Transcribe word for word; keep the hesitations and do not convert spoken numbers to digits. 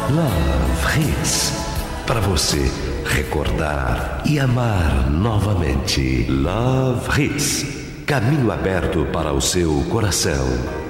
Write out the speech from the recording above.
Love Hits. Para você recordar e amar novamente. Love Hits. Caminho aberto para o seu coração.